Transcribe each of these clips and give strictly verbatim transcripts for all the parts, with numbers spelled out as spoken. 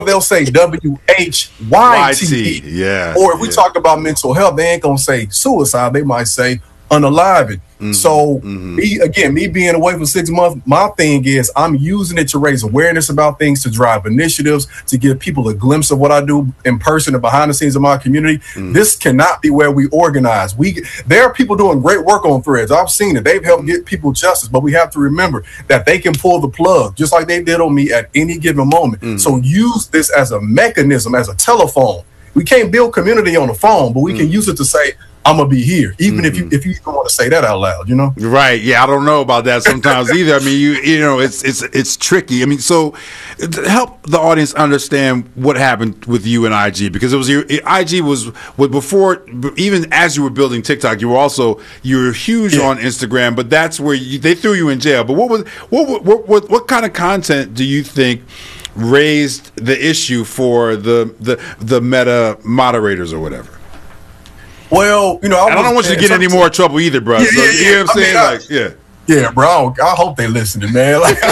they'll say W H Y T. Yeah. Or if yeah. we talk about mental health, they ain't gonna say suicide. They might say unaliving. Mm-hmm. So mm-hmm. me again, me being away for six months, my thing is I'm using it to raise awareness about things, to drive initiatives, to give people a glimpse of what I do in person and behind the scenes of my community. Mm-hmm. This cannot be where we organize. We there are people doing great work on Threads. I've seen it. They've helped get people justice, but we have to remember that they can pull the plug just like they did on me at any given moment. Mm-hmm. So use this as a mechanism, as a telephone. We can't build community on the phone, but we mm-hmm. can use it to say, I'm gonna be here, even mm-hmm. if you if you don't want to say that out loud, you know. Right? Yeah, I don't know about that sometimes either. I mean, you you know, it's it's it's tricky. I mean, so to help the audience understand what happened with you and I G, because it was your I G was was before, even as you were building TikTok, you were also you were huge yeah. on Instagram, but that's where you, they threw you in jail. But what was what what what what kind of content do you think raised the issue for the the the Meta moderators or whatever? Well, you know, I, I don't want you to get any more trouble either, bro. Yeah, so, yeah, yeah. You know what I'm saying? I mean, like, yeah. Yeah, bro. I hope they listening, man. Like,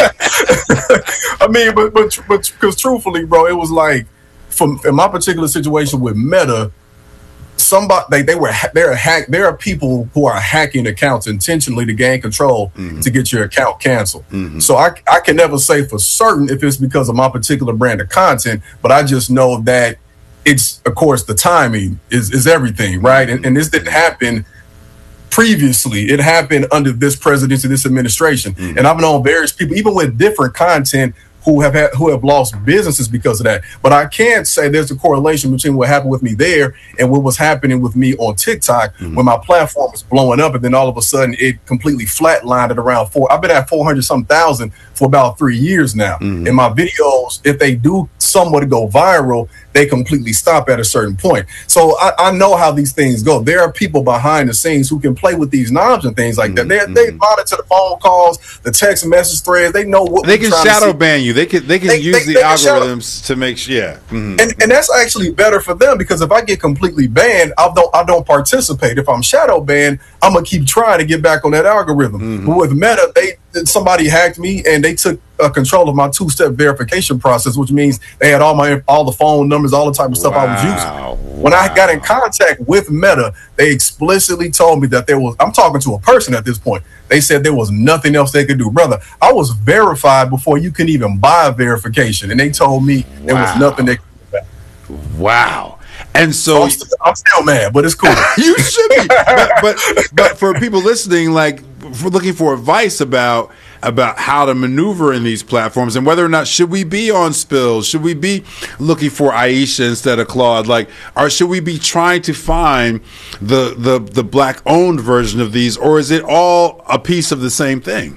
I mean, but but but because truthfully, bro, it was like, from in my particular situation with Meta, somebody they they were they're hack. There are people who are hacking accounts intentionally to gain control mm-hmm. to get your account canceled. Mm-hmm. So I I can never say for certain if it's because of my particular brand of content, but I just know that. It's, of course, the timing is, is everything, right? And, and this didn't happen previously. It happened under this presidency, this administration. Mm-hmm. And I've known various people, even with different content, who have had, who have lost businesses because of that. But I can't say there's a correlation between what happened with me there and what was happening with me on TikTok mm-hmm. when my platform was blowing up, and then all of a sudden it completely flatlined at around four. I've been at four hundred some thousand for about three years now. Mm-hmm. And my videos, if they do somewhat go viral, they completely stop at a certain point. So I, I know how these things go. There are people behind the scenes who can play with these knobs and things like mm-hmm. that. They they monitor the phone calls, the text message threads. They know what they can shadow ban you. They can they can they, use they, the they algorithms to make sure. Yeah, mm-hmm. and and that's actually better for them, because if I get completely banned, I don't I don't participate. If I'm shadow banned, I'm gonna keep trying to get back on that algorithm. Mm-hmm. But with Meta, they somebody hacked me and they took uh, control of my two-step verification process, which means they had all my all the phone numbers, all the type of stuff wow. I was using. When wow. I got in contact with Meta, they explicitly told me that there was, I'm talking to a person at this point, they said there was nothing else they could do. Brother, I was verified before you can even buy verification, and they told me there wow. was nothing they could do about it. Wow. And so, so I'm, still, I'm still mad, but it's cool. You should be. But, but but for people listening, like, for looking for advice about about how to maneuver in these platforms and whether or not should we be on Spills, should we be looking for Aisha instead of Claude, like, or should we be trying to find the the the black owned version of these, or is it all a piece of the same thing?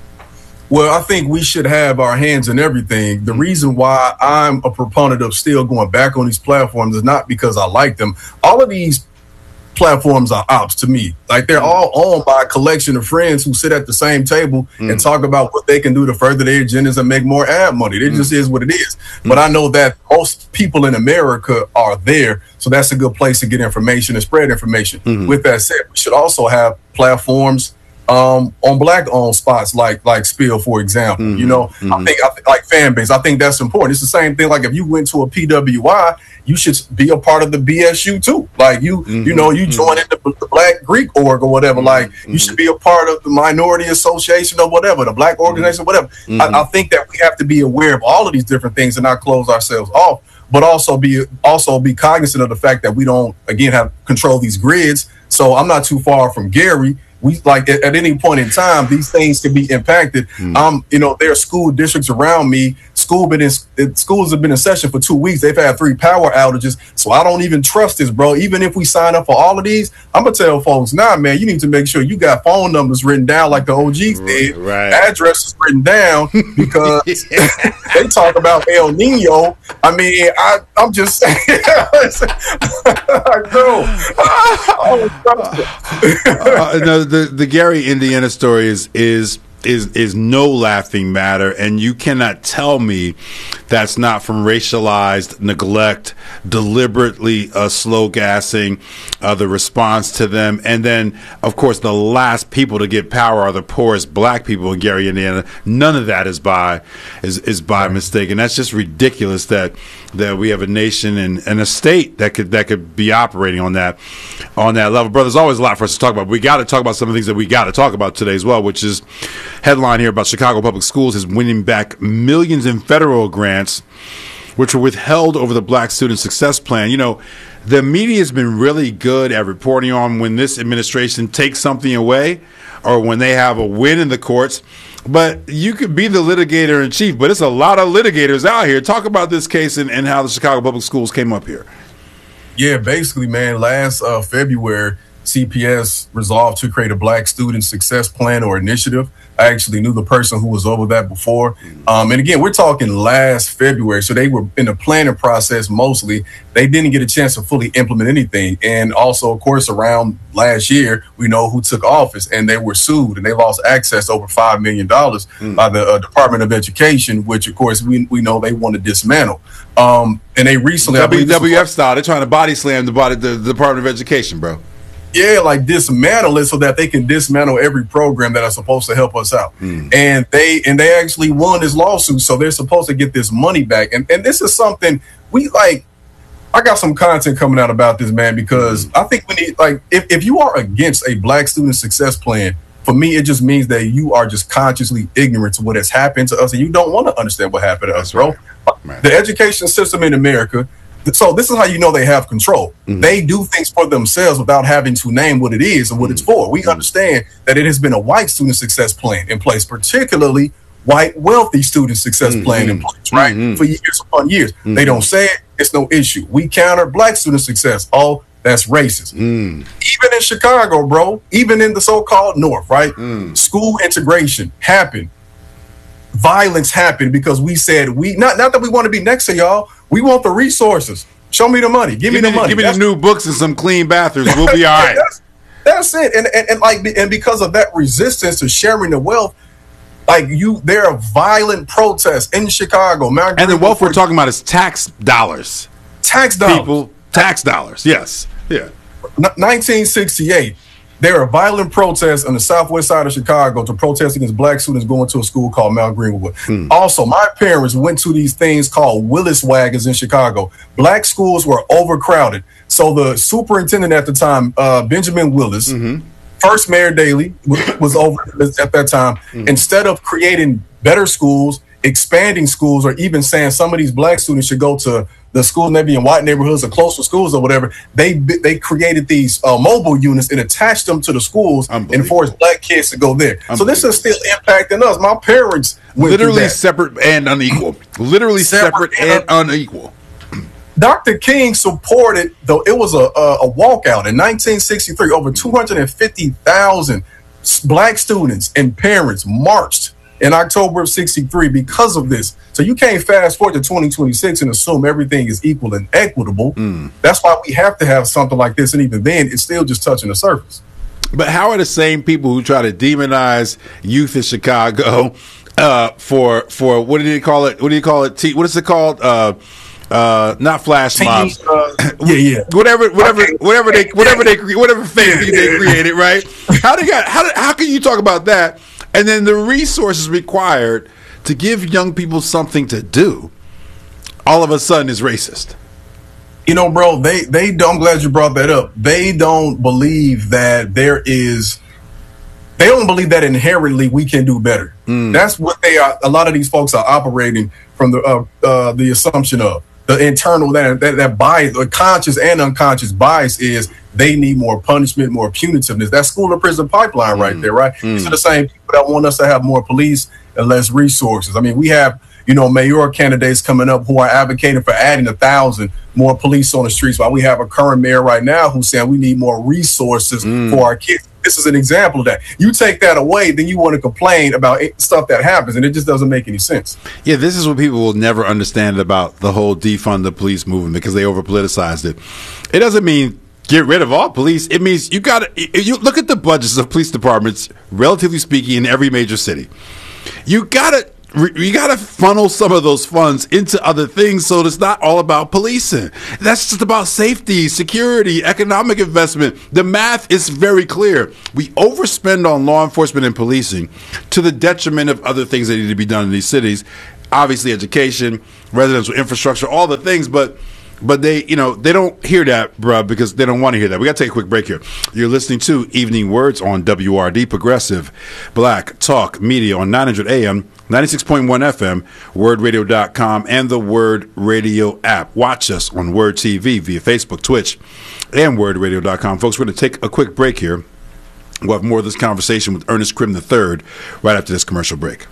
Well, I think we should have our hands in everything. The reason why I'm a proponent of still going back on these platforms is not because I like them. All of these platforms are ops to me. Like, they're all owned by a collection of friends who sit at the same table mm. and talk about what they can do to further their agendas and make more ad money. It mm. just is what it is. Mm. But I know that most people in America are there, so that's a good place to get information and spread information. Mm. With that said, we should also have platforms Um, on black-owned spots like like Spill, for example. Mm-hmm, you know, mm-hmm. I think I th- like fan base. I think that's important. It's the same thing. Like, if you went to a P W I, you should be a part of the B S U too. Like, you, mm-hmm, you know, you mm-hmm. join in the, the Black Greek org or whatever. Mm-hmm, like, mm-hmm. you should be a part of the Minority Association or whatever, the Black Organization, mm-hmm. whatever. Mm-hmm. I, I think that we have to be aware of all of these different things and not close ourselves off, but also be also be cognizant of the fact that we don't, again, have control these grids. So I'm not too far from Gary. We like at, at any point in time, these things can be impacted. Mm. Um, you know, there are school districts around me. School been in, schools have been in session for two weeks. They've had three power outages. So I don't even trust this, bro. Even if we sign up for all of these, I'm gonna tell folks, nah, man, you need to make sure you got phone numbers written down like the O Gs did, right. addresses written down, because they talk about El Nino. I mean, I, I'm just saying. I know. uh, no, the the Gary, Indiana story is is. is is no laughing matter, and you cannot tell me that's not from racialized neglect, deliberately uh, slow gassing uh, the response to them. And then, of course, the last people to get power are the poorest black people in Gary, Indiana. None of that is by is, is by mistake. And that's just ridiculous that that we have a nation and, and a state that could that could be operating on that on that level. Brother, there's always a lot for us to talk about. We got to talk about some of the things that we got to talk about today as well, which is headline here about Chicago Public Schools is winning back millions in federal grants, which were withheld over the Black Student Success Plan. You know, the media has been really good at reporting on when this administration takes something away or when they have a win in the courts. But you could be the litigator in chief, but it's a lot of litigators out here. Talk about this case and, and how the Chicago Public Schools came up here. Yeah, basically, man, last uh, February, C P S resolved to create a Black Student Success Plan or initiative. I actually knew the person who was over that before. Um, and again, we're talking last February. So they were in the planning process mostly. They didn't get a chance to fully implement anything. And also, of course, around last year, we know who took office and they were sued and they lost access to over five million dollars mm. by the uh, Department of Education, which, of course, we we know they want to dismantle. Um, and they recently... W W F style, they're trying to body slam the, body, the, the Department of Education, bro. Yeah, like dismantle it so that they can dismantle every program that are supposed to help us out. Mm. And they and they actually won this lawsuit, so they're supposed to get this money back. And and this is something we like. I got some content coming out about this, man, because mm. I think we need, like, if, if you are against a Black Student Success Plan, for me, it just means that you are just consciously ignorant to what has happened to us, and you don't want to understand what happened to us, bro. Right. The education system in America. So this is how you know they have control. Mm-hmm. They do things for themselves without having to name what it is and what mm-hmm. it's for. We mm-hmm. understand that it has been a white student success plan in place, particularly white wealthy student success mm-hmm. plan in place, right? Mm-hmm. For years upon years. Mm-hmm. They don't say it. It's no issue. We counter Black student success. Oh, that's racist. Mm. Even in Chicago, bro, even in the so-called North, right? Mm. School integration happened. Violence happened because we said we not not that we want to be next to y'all. We want the resources. Show me the money. Give, give me the money. Give me that's, the new books and some clean bathrooms. We'll be all right. that's, that's it. And, and and like and because of that resistance to sharing the wealth, like you, there are violent protests in Chicago. Mount and the wealth we're talking about is tax dollars. Tax dollars. People, tax dollars. Yes. Yeah. nineteen sixty-eight. There are violent protests on the southwest side of Chicago to protest against Black students going to a school called Mount Greenwood. Hmm. Also, my parents went to these things called Willis wagons in Chicago. Black schools were overcrowded. So the superintendent at the time, uh, Benjamin Willis, mm-hmm. first Mayor Daley, was over at that time. Mm-hmm. Instead of creating better schools, expanding schools, or even saying some of these Black students should go to the school maybe in white neighborhoods or closer schools or whatever, they they created these uh, mobile units and attached them to the schools and forced Black kids to go there. So this is still impacting us. My parents went literally separate and unequal. Literally separate, separate and unequal. Doctor King supported, though it was a, a, a walkout in nineteen sixty-three. Over two hundred fifty thousand Black students and parents marched in October of sixty-three because of this. So you can't fast forward to twenty twenty-six and assume everything is equal and equitable. Mm. That's why we have to have something like this. And even then, it's still just touching the surface. But how are the same people who try to demonize youth in Chicago uh, for, for what do they call it? What do you call it? T- what is it called? Uh, uh, not flash mobs. Uh, yeah, yeah. Whatever, whatever, okay. whatever they, whatever they, whatever fake thing they created, right? How they got? How how can you talk about that? And then the resources required to give young people something to do, all of a sudden is racist. You know, bro, they, they don't, I'm glad you brought that up. They don't believe that there is, they don't believe that inherently we can do better. Mm. That's what they are. A lot of these folks are operating from the, uh, uh, the assumption of the internal, that, that, that bias, the conscious and unconscious bias is they need more punishment, more punitiveness. That's school to prison pipeline right mm. there, right? Mm. These are the same people that want us to have more police and less resources. I mean, we have, you know, mayoral candidates coming up who are advocating for adding a thousand more police on the streets, while we have a current mayor right now who's saying we need more resources mm. for our kids. This is an example of that. You take that away, then you want to complain about stuff that happens, and it just doesn't make any sense. Yeah, this is what people will never understand about the whole defund the police movement, because they over politicized it. It doesn't mean get rid of all police. It means you got to you look at the budgets of police departments, relatively speaking, in every major city. You got to you got to funnel some of those funds into other things so it's not all about policing. That's just about safety, security, economic investment. The math is very clear. We overspend on law enforcement and policing to the detriment of other things that need to be done in these cities. Obviously, education, residential infrastructure, all the things, but But they, you know, they don't hear that, bruh, because they don't want to hear that. We got to take a quick break here. You're listening to Evening Words on W R D, Progressive Black Talk Media on nine hundred A M, ninety-six point one F M, word radio dot com, and the Word Radio app. Watch us on Word T V via Facebook, Twitch, and word radio dot com. Folks, we're going to take a quick break here. We'll have more of this conversation with Ernest Krim the third right after this commercial break.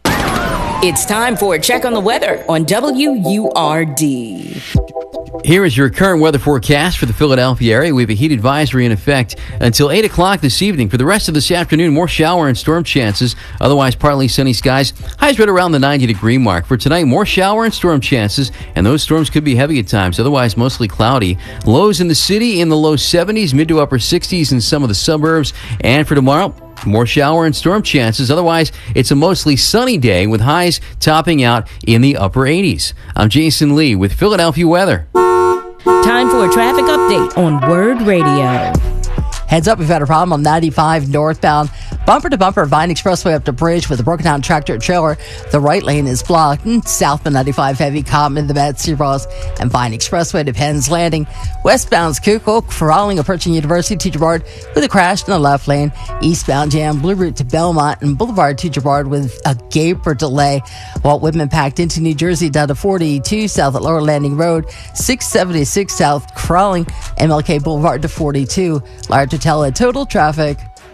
It's time for a check on the weather on W U R D. Here is your current weather forecast for the Philadelphia area. We have a heat advisory in effect until eight o'clock this evening. For the rest of this afternoon, more shower and storm chances. Otherwise, partly sunny skies. Highs right around the ninety degree mark. For tonight, more shower and storm chances, and those storms could be heavy at times. Otherwise, mostly cloudy. Lows in the city in the low seventies, mid to upper sixties in some of the suburbs. And for tomorrow, more shower and storm chances. Otherwise, it's a mostly sunny day with highs topping out in the upper eighties. I'm Jason Lee with Philadelphia weather. Time for a traffic update on Word Radio. Heads up, we've had a problem on ninety-five northbound. Bumper to bumper, Vine Expressway up to Bridge with a broken down tractor trailer. The right lane is blocked. And southbound ninety-five heavy, Common to Betsy Ross, and Vine Expressway to Penn's Landing. Westbound Schuylkill, crawling, approaching University to Girard with a crash in the left lane. Eastbound jam, Blue Route to Belmont and Boulevard to Girard with a gate for delay. Walt Whitman packed into New Jersey down to forty-two south at Lower Landing Road. six seventy-six south, crawling, M L K Boulevard to forty-two. Large Hotel at Total Traffic.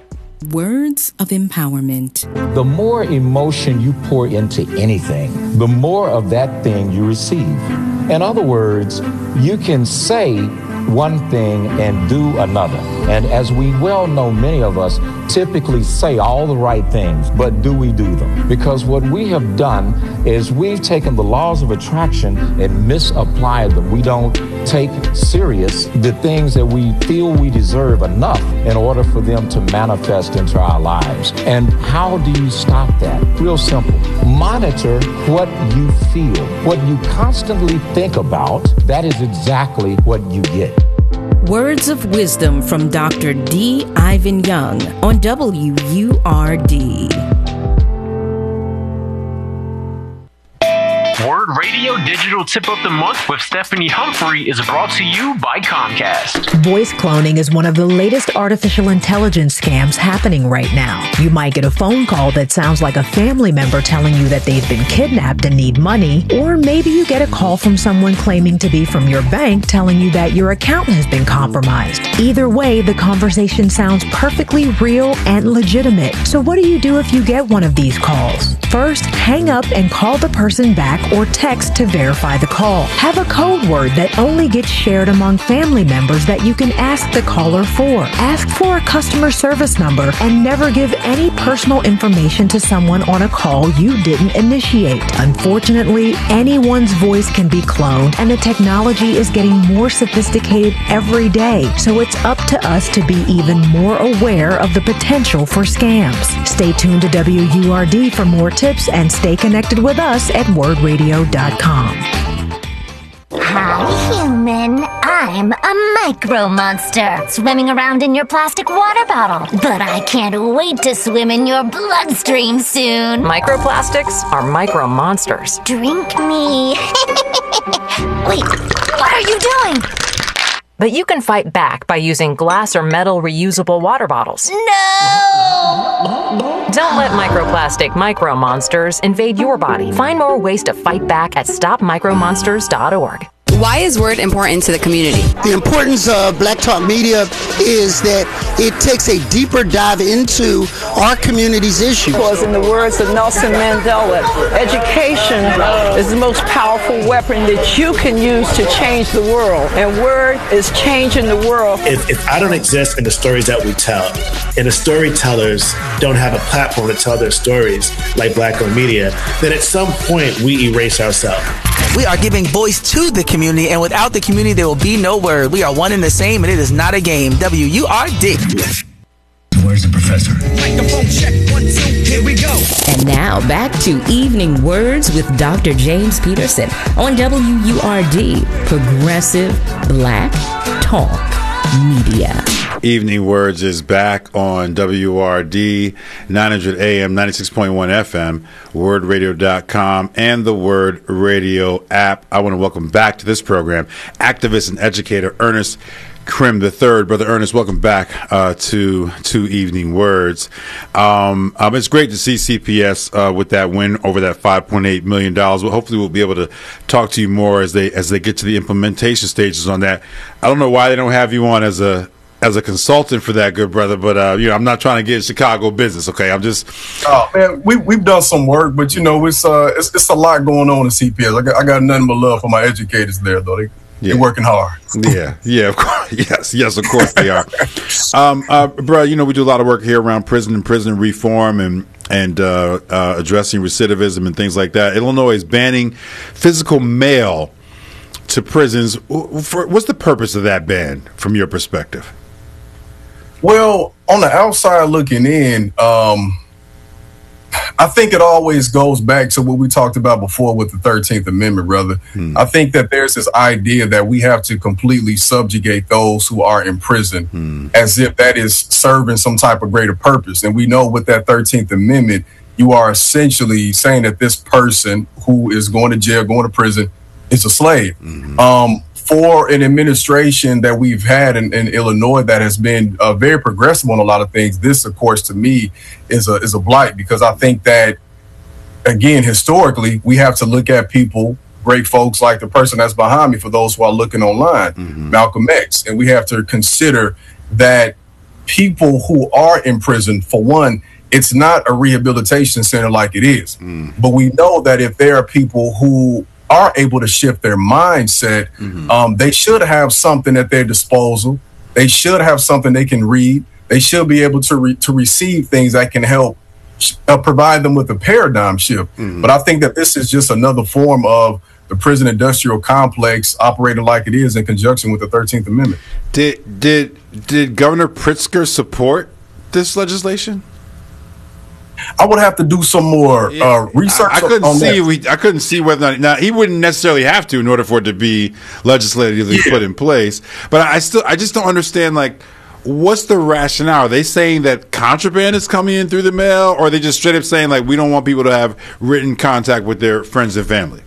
Words of empowerment. The more emotion you pour into anything, the more of that thing you receive. In other words, you can say one thing and do another. And as we well know, many of us typically say all the right things, but do we do them? Because what we have done is we've taken the laws of attraction and misapplied them. We don't take serious the things that we feel we deserve enough in order for them to manifest into our lives. And how do you stop that? Real simple. Monitor what you feel. What you constantly think about, that is exactly what you get. Words of wisdom from Doctor D. Ivan Young on W U R D. Word Radio Digital Tip of the Month with Stephanie Humphrey is brought to you by Comcast. Voice cloning is one of the latest artificial intelligence scams happening right now. You might get a phone call that sounds like a family member telling you that they've been kidnapped and need money, or maybe you get a call from someone claiming to be from your bank telling you that your account has been compromised. Either way, the conversation sounds perfectly real and legitimate. So what do you do if you get one of these calls? First, hang up and call the person back or text to verify the call. Have a code word that only gets shared among family members that you can ask the caller for. Ask for a customer service number and never give any personal information to someone on a call you didn't initiate. Unfortunately, anyone's voice can be cloned, and the technology is getting more sophisticated every day, so it's up to us to be even more aware of the potential for scams. Stay tuned to W U R D for more tips and stay connected with us at word radio dot com. Hi, human. I'm a micro monster swimming around in your plastic water bottle. But I can't wait to swim in your bloodstream soon. Microplastics are micro monsters. Drink me. Wait, what are you doing? But you can fight back by using glass or metal reusable water bottles. No! Don't let microplastic micro monsters invade your body. Find more ways to fight back at stop micro monsters dot org. Why is Word important to the community? The importance of Black Talk Media is that it takes a deeper dive into our community's issues. Because in the words of Nelson Mandela, education is the most powerful weapon that you can use to change the world. And Word is changing the world. If, if I don't exist in the stories that we tell, and the storytellers don't have a platform to tell their stories like Black-owned media, then at some point we erase ourselves. We are giving voice to the community, and without the community, there will be no Word. We are one and the same, and it is not a game. W U R D. Where's the professor? Microphone check, one, two, Here we go. And now back to Evening Words with Doctor James Peterson on W U R D, Progressive Black Talk Media. Evening Words is back on W R D, nine hundred A M, ninety-six point one F M, word radio dot com, and the Word Radio app. I want to welcome back to this program activist and educator Ernest Krim the third. Brother Ernest, welcome back uh, to to Evening Words. Um, um, it's great to see C P S uh, with that win over that five point eight million dollars. Well, hopefully we'll be able to talk to you more as they as they get to the implementation stages on that. I don't know why they don't have you on as a as a consultant for that, good brother, but uh, you know, I'm not trying to get Chicago business. Okay, I'm just. Oh man, we we've done some work, but you know, it's uh, it's, it's a lot going on in C P S. I got I got nothing but love for my educators there, though. They Yeah. they're working hard. Yeah, yeah, of course. Yes, yes, of course they are. um, uh, bro, you know, we do a lot of work here around prison and prison reform and and uh, uh, addressing recidivism and things like that. Illinois is banning physical mail to prisons. For, what's the purpose of that ban, from your perspective? Well, on the outside looking in, um, I think it always goes back to what we talked about before with the thirteenth Amendment, brother. Hmm. I think that there's this idea that we have to completely subjugate those who are in prison hmm. as if that is serving some type of greater purpose. And we know with that thirteenth Amendment, you are essentially saying that this person who is going to jail, going to prison, is a slave. Hmm. Um, for an administration that we've had in, in Illinois that has been uh, very progressive on a lot of things, this, of course, to me, is a is a blight, because I think that, again, historically, we have to look at people, great folks like the person that's behind me, for those who are looking online, mm-hmm. Malcolm X, and we have to consider that people who are in prison, for one, it's not a rehabilitation center like it is. Mm. But we know that if there are people who are able to shift their mindset, mm-hmm. um, they should have something at their disposal. They should have something they can read. They should be able to re- to receive things that can help uh, provide them with a paradigm shift. Mm-hmm. But I think that this is just another form of the prison industrial complex operating like it is in conjunction with the thirteenth Amendment. Did did did Governor Pritzker support this legislation? I would have to do some more uh, research. I, I couldn't on see. that. We, I couldn't see whether or not, now he wouldn't necessarily have to in order for it to be legislatively yeah. put in place. But I still, I just don't understand. Like, what's the rationale? Are they saying that contraband is coming in through the mail, or are they just straight up saying like we don't want people to have written contact with their friends and family?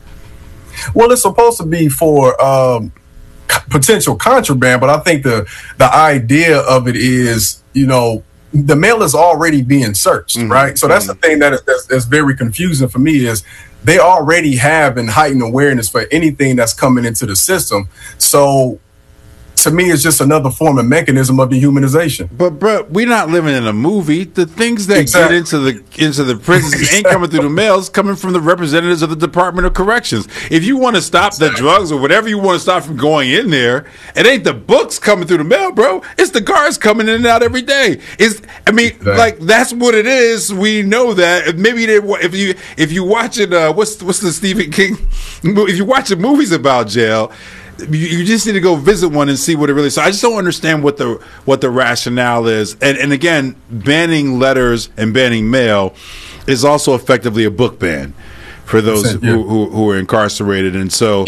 Well, it's supposed to be for um, potential contraband, but I think the the idea of it is, you know, the mail is already being searched, mm-hmm. right? So that's mm-hmm. the thing that is that's, that's very confusing for me, is they already have an heightened awareness for anything that's coming into the system. So to me, it's just another form and mechanism of dehumanization. But, bro, we're not living in a movie. The things that exactly. get into the into the prisons exactly. ain't coming through the mail. It's coming from the representatives of the Department of Corrections. If you want to stop exactly. the drugs or whatever you want to stop from going in there, it ain't the books coming through the mail, bro. It's the guards coming in and out every day. It's, I mean, exactly. like, that's what it is. We know that. Maybe they, if you if you watching uh, what's what's the Stephen King? If you're watching movies about jail, you just need to go visit one and see what it really is. So I just don't understand what the what the rationale is. And and again, banning letters and banning mail is also effectively a book ban for those yeah. who, who who are incarcerated. And so,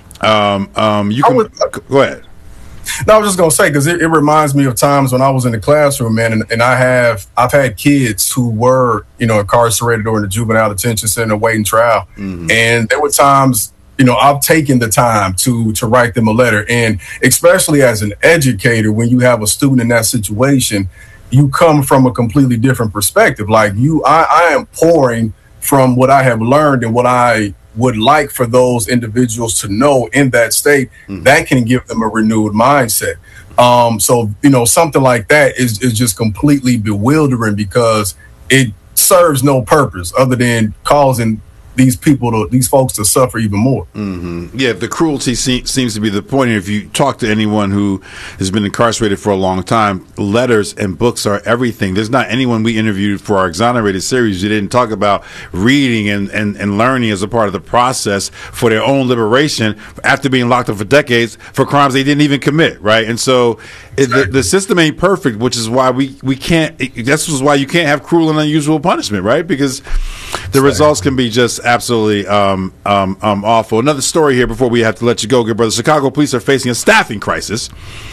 um, um, you can would, go ahead. No, I was just gonna say, because it, it reminds me of times when I was in the classroom, man, and, and I have I've had kids who were, you know, incarcerated or in the juvenile detention center waiting trial, mm-hmm. and there were times, you know, I've taken the time to to write them a letter. And especially as an educator, when you have a student in that situation, you come from a completely different perspective. Like you, I, I am pouring from what I have learned and what I would like for those individuals to know in that state, mm-hmm. that can give them a renewed mindset. Um, so, you know, something like that is, is just completely bewildering, because it serves no purpose other than causing these people, to, these folks, to suffer even more. Mm-hmm. Yeah, the cruelty se- seems to be the point. And if you talk to anyone who has been incarcerated for a long time, letters and books are everything. There's not anyone we interviewed for our Exonerated series who didn't talk about reading and, and, and learning as a part of the process for their own liberation after being locked up for decades for crimes they didn't even commit, right? And so it, the, the system ain't perfect, which is why we, we can't, this is why you can't have cruel and unusual punishment, right? Because the results can be just absolutely um, um, um, awful. Another story here before we have to let you go, good brother. Chicago police are facing a staffing crisis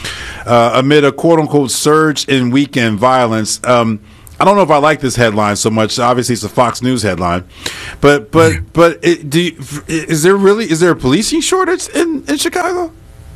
uh, amid a quote-unquote surge in weekend violence. Um, I don't know if I like this headline so much. Obviously, it's a Fox News headline, but but but it, do you, is there really is there a policing shortage in, in Chicago?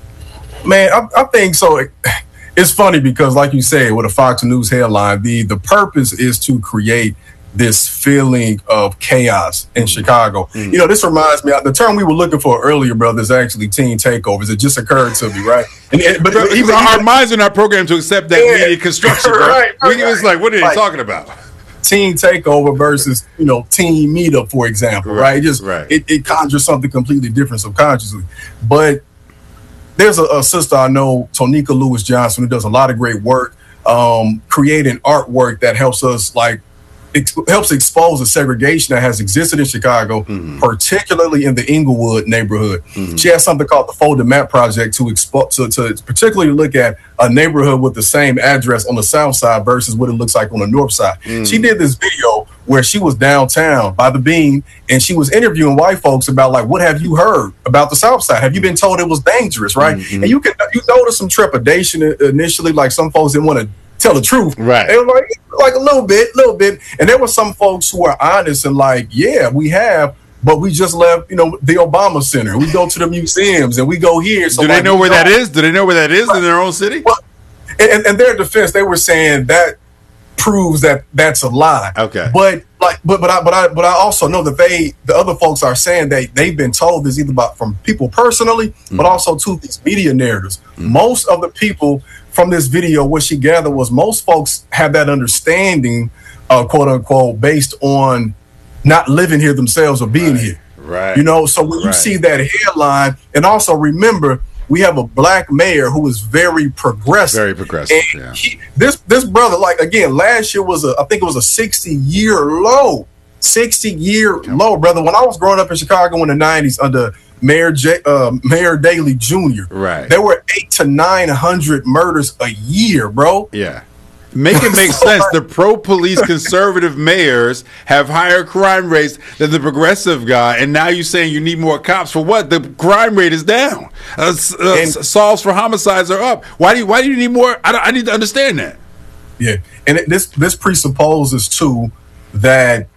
Man, I, I think so. It's funny because, like you said, with a Fox News headline, the the purpose is to create this feeling of chaos in Chicago. Mm. You know, this reminds me, the term we were looking for earlier, brother, is actually teen takeovers. It just occurred to me, right? And, and but even our minds are not programmed to accept that yeah, media construction, right? right, right we was like, what are they like, talking about? Teen takeover versus, you know, teen meetup, for example, right? right? It just right. It, it conjures something completely different subconsciously. But there's a, a sister I know, Tonika Lewis Johnson, who does a lot of great work, um, creating artwork that helps us like Ex- helps expose the segregation that has existed in Chicago, mm-hmm. particularly in the Inglewood neighborhood. Mm-hmm. She has something called the Folded Map Project to, expo- to, to particularly look at a neighborhood with the same address on the south side versus what it looks like on the north side. Mm-hmm. She did this video where she was downtown by the Bean and she was interviewing white folks about like, what have you heard about the south side? Have you been told it was dangerous, right? Mm-hmm. And you can you notice some trepidation initially, like some folks didn't want to tell the truth. Right. They were like, like a little bit, little bit. And there were some folks who are honest and like, yeah, we have, but we just left, you know, the Obama Center. We go to the museums and we go here. So Do they like, know where know, that is? Do they know where that is right. in their own city? Well, and in their defense, they were saying that proves that that's a lie. Okay. But like, but but I but I but I also know that they the other folks are saying that they've been told this either about from people personally, mm. but also to these media narratives. Mm. Most of the people from this video, what she gathered was most folks have that understanding, uh, quote unquote, based on not living here themselves or being right. here. Right. You know, so when you right. see that headline, and also remember, we have a black mayor who is very progressive. Very progressive. And yeah. he, this this brother, like again, last year was a, I think it was a sixty year low, sixty year yeah. low, brother. When I was growing up in Chicago in the nineties under Mayor J, uh, Mayor Daley Junior, right? There were eight to nine hundred murders a year, bro. Yeah. Make it make sense. The pro-police conservative mayors have higher crime rates than the progressive guy, and now you're saying you need more cops for what? The crime rate is down. Uh, uh, and, solves for homicides are up. Why do you, why do you need more? I, I need to understand that. Yeah, and it, this this presupposes too that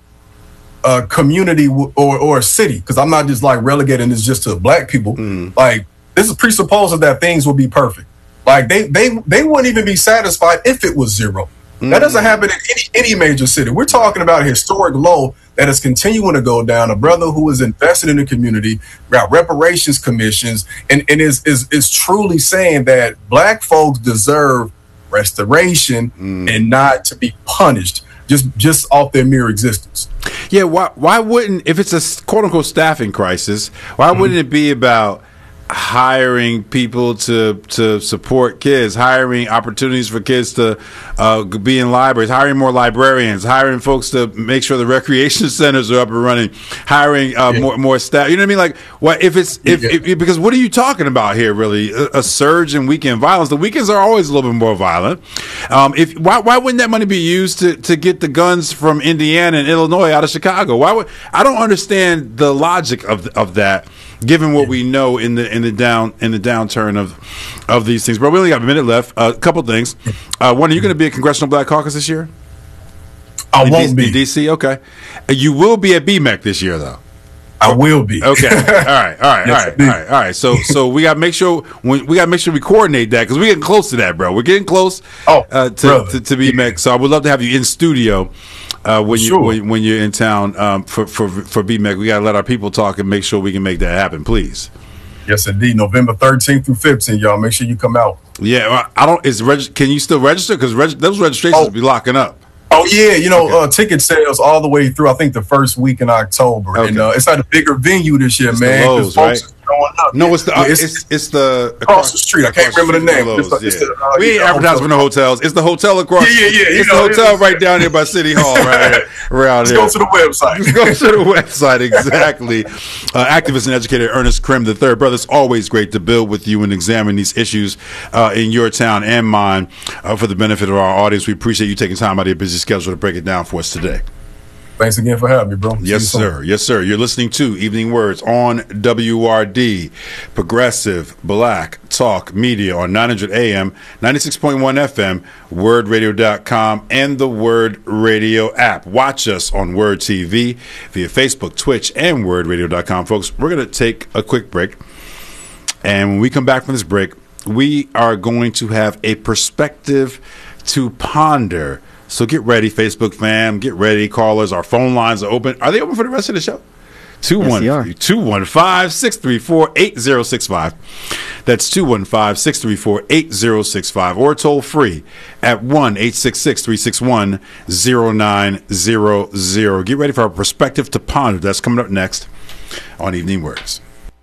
a community w- or or a city, because I'm not just like relegating this just to black people. Mm. Like this presupposes that things will be perfect. Like they they they wouldn't even be satisfied if it was zero. Mm-hmm. That doesn't happen in any any major city. We're talking about a historic low that is continuing to go down. A brother who is invested in the community, got reparations commissions, and, and is is is truly saying that black folks deserve restoration mm. and not to be punished just just off their mere existence. Yeah, why why wouldn't, if it's a quote unquote staffing crisis, why mm-hmm. wouldn't it be about hiring people to to support kids, hiring opportunities for kids to uh, be in libraries, hiring more librarians, hiring folks to make sure the recreation centers are up and running, hiring uh, yeah. more more staff. You know what I mean? Like, what if it's if, yeah. if because what are you talking about here? Really, a, a surge in weekend violence. The weekends are always a little bit more violent. Um, if why why wouldn't that money be used to to get the guns from Indiana and Illinois out of Chicago? Why would I don't understand the logic of of that, given what we know in the in the down in the downturn of of these things. But we only got a minute left. A uh, couple things. Uh, one, are you going to be at Congressional Black Caucus this year? I in won't D- be in D C. Okay, you will be at B M E C this year, though. I will be. Okay. All right. All right. Yes, all right. All right. All right. So so we got to make sure when we got to make sure we coordinate that, because we're getting close to that, bro. We're getting close. Oh, uh, to, to to B M E C. So I would love to have you in studio. Uh, when sure. you when, when you're in town um, for for for B M E C, we gotta let our people talk and make sure we can make that happen, please. Yes, indeed. November thirteenth through fifteenth, y'all. Make sure you come out. Yeah, I don't. Is reg- can you still register? Because reg- those registrations oh. will be locking up. Oh yeah, you know, okay. uh, ticket sales all the way through. I think the first week in October, okay. and uh, it's at a bigger venue this year, it's man. The Lowe's, right? Up. No, it's the uh, it's, it's, it's the across, across the street. I can't remember the name. Lowe's, it's the, yeah. it's the, uh, we ain't advertising for no hotels. It's the hotel across. Yeah, yeah, yeah. It's know, the hotel it's, right down here by City Hall, right here, around Let's here. go to the website. Let's go to the website, exactly. uh, activist and educator Ernest Krim the third. Brother, it's always great to build with you and examine these issues uh, in your town and mine uh, for the benefit of our audience. We appreciate you taking time out of your busy schedule to break it down for us today. Thanks again for having me, bro. Yes, sir. Yes, sir. You're listening to Evening Words on W R D, Progressive Black Talk Media on nine hundred A M, ninety-six point one F M, word radio dot com, and the Word Radio app. Watch us on Word T V via Facebook, Twitch, and word radio dot com. Folks, we're going to take a quick break. And when we come back from this break, we are going to have a perspective to ponder. So get ready, Facebook fam. Get ready, callers. Our phone lines are open. Are they open for the rest of the show? two one five, six three four, eight zero six five. That's two one five, six three four, eight zero six five. Or toll free at one eight six six, three six one, zero nine zero zero. Get ready for our perspective to ponder. That's coming up next on Evening Words.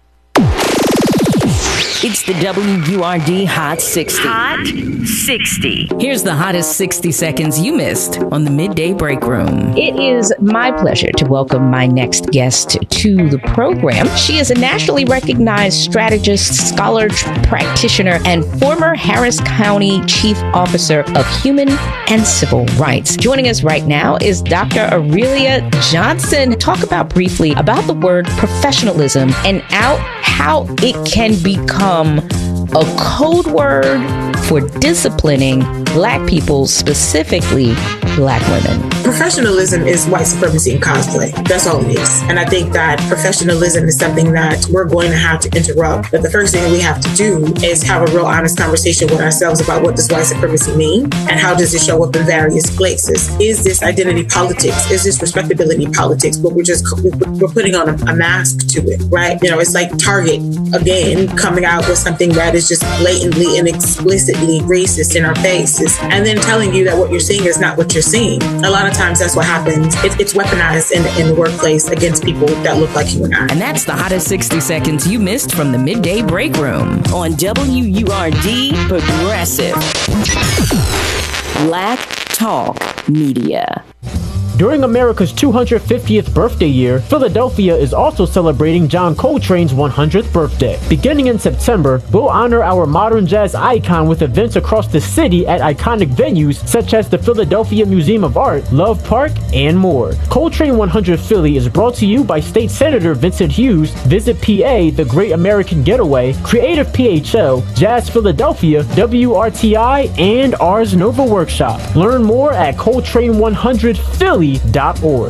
It's the W U R D Hot sixty. Hot sixty. Here's the hottest sixty seconds you missed on the Midday Break Room. It is my pleasure to welcome my next guest to the program. She is a nationally recognized strategist, scholar, practitioner, and former Harris County Chief Officer of Human and Civil Rights. Joining us right now is Doctor Aurelia Johnson. Talk about briefly about the word professionalism and out how it can become a code word for disciplining Black people, specifically Black women. Professionalism is white supremacy in cosplay. That's all it is. And I think that professionalism is something that we're going to have to interrupt. But the first thing that we have to do is have a real honest conversation with ourselves about what does white supremacy mean and how does it show up in various places. Is this identity politics? Is this respectability politics? But we're just we're putting on a, a mask to it, right? You know, it's like Target again coming out with something that is just blatantly and explicitly racist in our faces, and then telling you that what you're seeing is not what you're seeing. A lot of times that's what happens. It, it's weaponized in, in the workplace against people that look like you and I. And that's the hottest sixty seconds you missed from the Midday Break Room on W U R D Progressive Black Talk Media. During America's two hundred fiftieth birthday year, Philadelphia is also celebrating John Coltrane's one hundredth birthday. Beginning in September, we'll honor our modern jazz icon with events across the city at iconic venues such as the Philadelphia Museum of Art, Love Park, and more. Coltrane one hundred Philly is brought to you by State Senator Vincent Hughes, Visit P A, The Great American Getaway, Creative P H L, Jazz Philadelphia, W R T I, and Ars Nova Workshop. Learn more at Coltrane one hundred Philly dot org.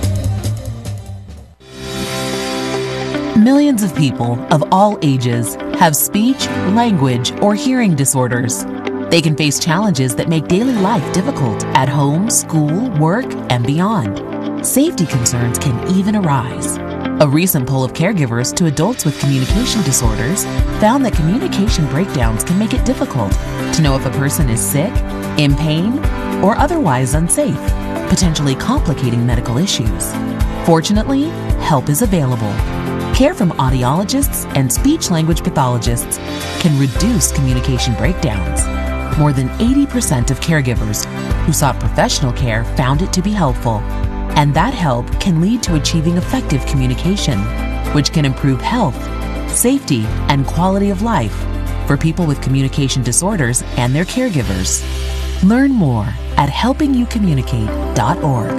Millions of people of all ages have speech, language, or hearing disorders. They can face challenges that make daily life difficult at home, school, work, and beyond. Safety concerns can even arise. A recent poll of caregivers to adults with communication disorders found that communication breakdowns can make it difficult to know if a person is sick, in pain, or otherwise unsafe, potentially complicating medical issues. Fortunately, help is available. Care from audiologists and speech-language pathologists can reduce communication breakdowns. More than eighty percent of caregivers who sought professional care found it to be helpful, and that help can lead to achieving effective communication, which can improve health, safety, and quality of life for people with communication disorders and their caregivers. Learn more at helping you communicate dot org.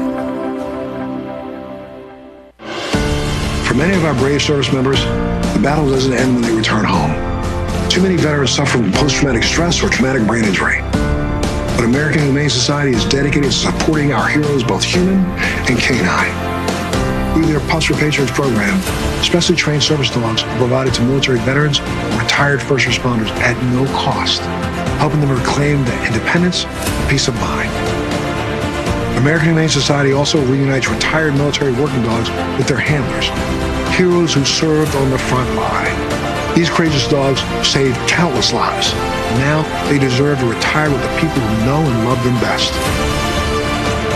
For many of our brave service members, the battle doesn't end when they return home. Too many veterans suffer from post-traumatic stress or traumatic brain injury. But American Humane Society is dedicated to supporting our heroes, both human and canine. Through their Pups for Patriots program, specially trained service dogs are provided to military veterans and retired first responders at no cost, helping them reclaim their independence and peace of mind. American Humane Society also reunites retired military working dogs with their handlers, heroes who served on the front line. These courageous dogs saved countless lives. Now they deserve to retire with the people who know and love them best.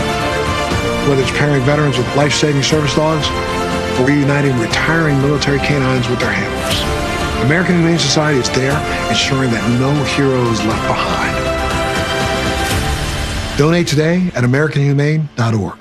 Whether it's pairing veterans with life-saving service dogs or reuniting retiring military canines with their handlers, American Humane Society is there ensuring that no hero is left behind. Donate today at american humane dot org.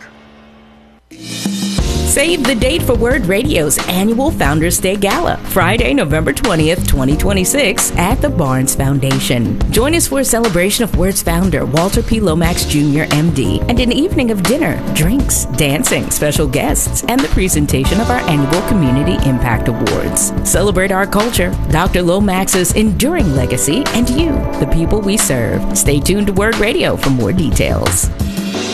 Save the date for Word Radio's annual Founders Day Gala, Friday, November twentieth, twenty twenty-six, at the Barnes Foundation. Join us for a celebration of Word's founder, Walter P. Lomax Junior M D, and an evening of dinner, drinks, dancing, special guests, and the presentation of our annual Community Impact Awards. Celebrate our culture, Doctor Lomax's enduring legacy, and you, the people we serve. Stay tuned to Word Radio for more details.